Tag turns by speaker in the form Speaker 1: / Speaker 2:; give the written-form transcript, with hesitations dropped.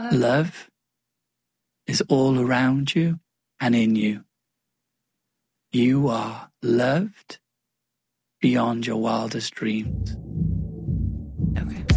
Speaker 1: Love is all around you and in you. You are loved beyond your wildest dreams.
Speaker 2: Okay.